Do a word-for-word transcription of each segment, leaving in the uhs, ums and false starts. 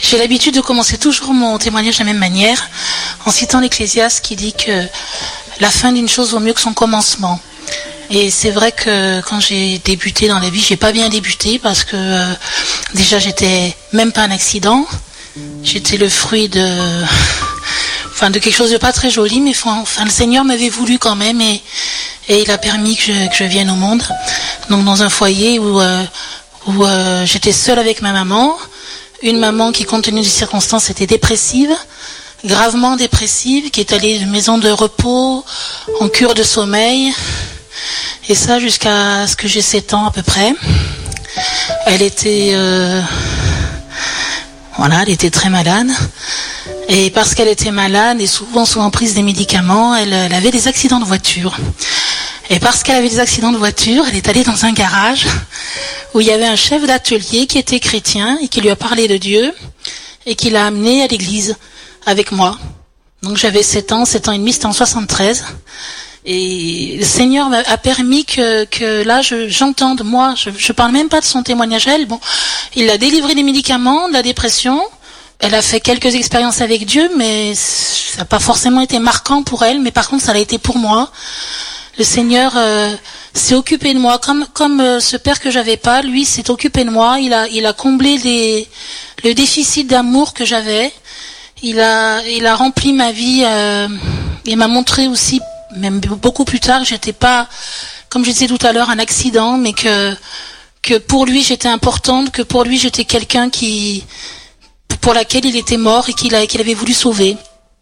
J'ai l'habitude de commencer toujours mon témoignage de la même manière, en citant l'Ecclésiaste qui dit que la fin d'une chose vaut mieux que son commencement. Et c'est vrai que quand j'ai débuté dans la vie, j'ai pas bien débuté parce que euh, déjà j'étais même pas un accident, j'étais le fruit de, enfin de quelque chose de pas très joli, mais enfin le Seigneur m'avait voulu quand même et et il a permis que je, que je vienne au monde. Donc dans un foyer où euh, où euh, j'étais seule avec ma maman, une maman qui compte tenu des circonstances était dépressive, gravement dépressive, qui est allée de maison de repos en cure de sommeil. Et ça jusqu'à ce que j'ai sept ans à peu près. Elle était, euh, voilà, elle était très malade. Et parce qu'elle était malade et souvent souvent prise des médicaments, elle, elle avait des accidents de voiture. Et parce qu'elle avait des accidents de voiture, elle est allée dans un garage où il y avait un chef d'atelier qui était chrétien et qui lui a parlé de Dieu et qui l'a amenée à l'église avec moi. Donc j'avais sept ans, sept ans et demi, c'était en soixante-treize. Et le Seigneur a permis que, que là, je, j'entende, moi, je, je parle même pas de son témoignage à elle. Bon, il a délivré des médicaments, de la dépression. Elle a fait quelques expériences avec Dieu, mais ça n'a pas forcément été marquant pour elle. Mais par contre, ça l'a été pour moi. Le Seigneur euh, s'est occupé de moi, comme comme euh, ce père que j'avais pas, lui s'est occupé de moi. Il a il a comblé les, le déficit d'amour que j'avais. Il a il a rempli ma vie. Euh, il m'a montré aussi. Même beaucoup plus tard, j'étais pas, comme je disais tout à l'heure, un accident, mais que que pour lui j'étais importante, que pour lui j'étais quelqu'un qui, pour laquelle il était mort et qu'il a, qu'il avait voulu sauver.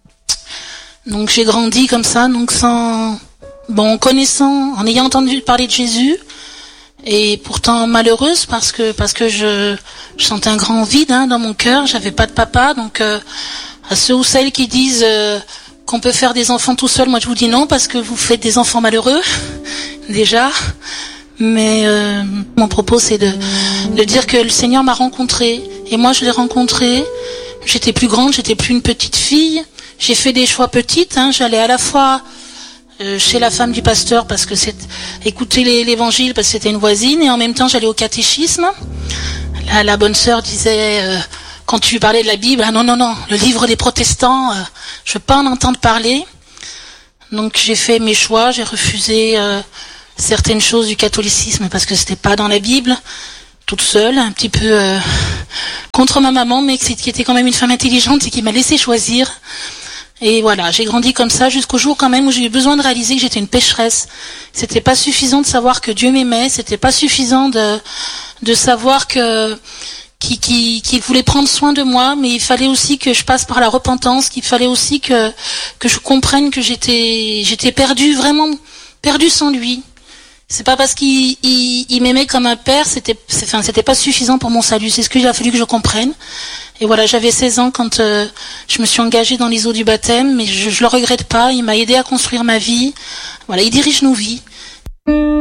Donc j'ai grandi comme ça, donc sans, bon, en connaissant, en ayant entendu parler de Jésus, et pourtant malheureuse parce que parce que je, je sentais un grand vide hein, dans mon cœur. J'avais pas de papa, donc euh, à ceux ou celles qui disent euh, qu'on peut faire des enfants tout seul, moi je vous dis non parce que vous faites des enfants malheureux déjà. Mais euh, mon propos c'est de, de dire que le Seigneur m'a rencontrée et moi je l'ai rencontré. J'étais plus grande, j'étais plus une petite fille. J'ai fait des choix petites. Hein. J'allais à la fois euh, chez la femme du pasteur parce que c'est écouter les, l'évangile parce que c'était une voisine et en même temps j'allais au catéchisme. Là, la bonne sœur disait euh, quand tu parlais de la Bible, ah non non non, le livre des protestants, euh, je veux pas en entendre parler. Donc j'ai fait mes choix, j'ai refusé euh, certaines choses du catholicisme parce que c'était pas dans la Bible, toute seule, un petit peu euh, contre ma maman, mais qui était quand même une femme intelligente et qui m'a laissé choisir. Et voilà, j'ai grandi comme ça jusqu'au jour quand même où j'ai eu besoin de réaliser que j'étais une pécheresse. C'était pas suffisant de savoir que Dieu m'aimait, c'était pas suffisant de de savoir que Qui, qui, qui voulait prendre soin de moi, mais il fallait aussi que je passe par la repentance, qu'il fallait aussi que que je comprenne que j'étais j'étais perdue, vraiment perdue sans lui. C'est pas parce qu'il il, il m'aimait comme un père, c'était c'est, enfin c'était pas suffisant pour mon salut. C'est ce qu'il a fallu que je comprenne. Et voilà, j'avais seize ans quand euh, je me suis engagée dans les eaux du baptême, mais je, je le regrette pas. Il m'a aidé à construire ma vie. Voilà, il dirige nos vies.